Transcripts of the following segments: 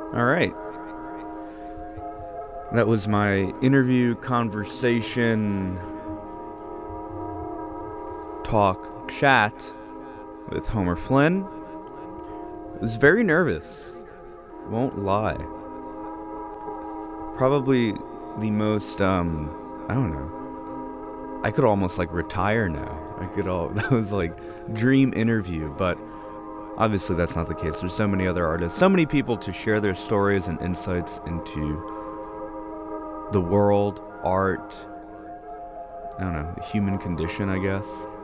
All right. That was my interview, conversation, talk, chat with Homer Flynn. I was very nervous. Won't lie. Probably the most, I don't know. I could almost retire now. That was dream interview, but obviously that's not the case. There's so many other artists, so many people to share their stories and insights into the world, art, I don't know, the human condition, I guess.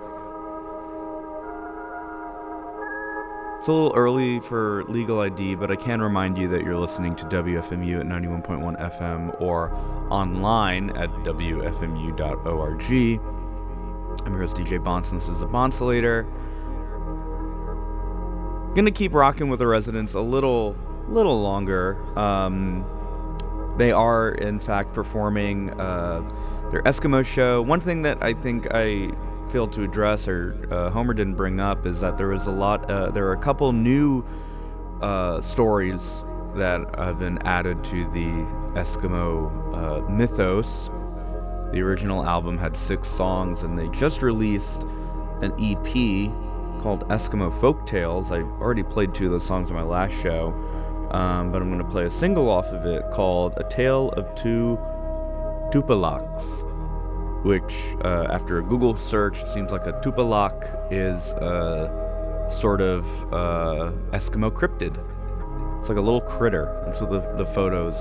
It's a little early for Legal ID, but I can remind you that you're listening to WFMU at 91.1 FM or online at WFMU.org. I'm your host, DJ Bonson. This is The Bonsolator. Gonna keep rocking with the residents a little longer. They are, in fact, performing their Eskimo show. One thing that I think I failed to address, or Homer didn't bring up, is that there are a couple new stories that have been added to the Eskimo mythos. The original album had 6 songs, and they just released an EP called Eskimo Folktales. I already played 2 of those songs on my last show. But I'm going to play a single off of it called A Tale of Two Tupilaks, which, after a Google search, it seems like a Tupilak is a sort of Eskimo cryptid. It's like a little critter. That's what the photos,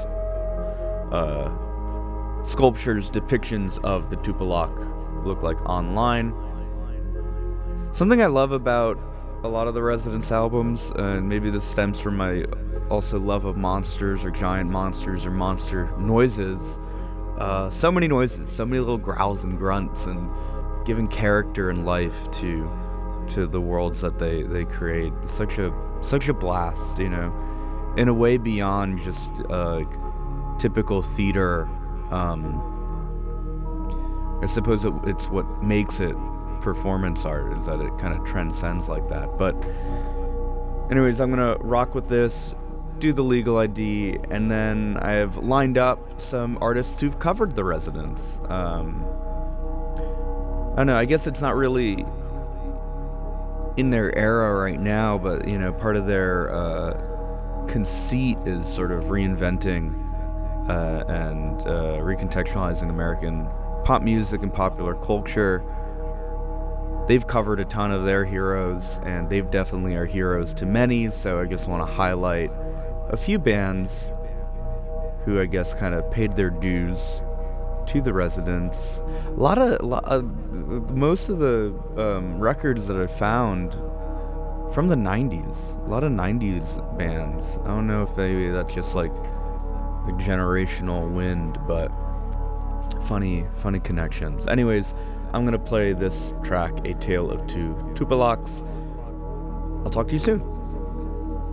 sculptures, depictions of the Tupilak look like online. Something I love about a lot of the Residents albums, and maybe this stems from my also love of monsters or giant monsters or monster noises. So many noises, so many little growls and grunts, and giving character and life to the worlds that they create. It's such a blast, in a way beyond just typical theater. I suppose it's what makes it performance art, is that it kind of transcends like that. But anyways, I'm gonna rock with this, do the Legal ID, and then I have lined up some artists who've covered the Residents. I don't know, I guess it's not really in their era right now, but part of their conceit is sort of reinventing and recontextualizing American pop music and popular culture. They've covered a ton of their heroes, and they've definitely are heroes to many, so I just want to highlight a few bands who I guess kind of paid their dues to the Residents. Most of the records that I found from the 90s, a lot of 90s bands. I don't know if maybe that's just like a generational wind, but funny connections. Anyways, I'm gonna play this track, A Tale of Two Tupilaks. I'll talk to you soon.